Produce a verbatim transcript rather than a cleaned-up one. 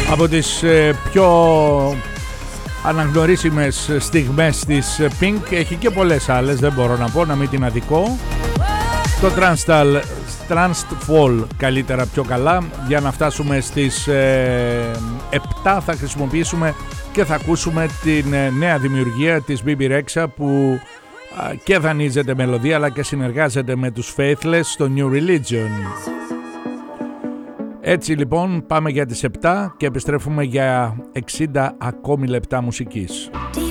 Από τις ε, πιο αναγνωρίσιμες στιγμές της Pink, έχει και πολλές άλλες, δεν μπορώ να πω, να μην την αδικώ. Το Transtal, Transfall καλύτερα, πιο καλά. Για να φτάσουμε στις ε, επτά θα χρησιμοποιήσουμε και θα ακούσουμε την ε, νέα δημιουργία της μπι μπι Rexha, που ε, και δανείζεται μελωδία αλλά και συνεργάζεται με τους Faithless στο New Religion. Έτσι λοιπόν πάμε για τις επτά και επιστρέφουμε για εξήντα ακόμη λεπτά μουσικής.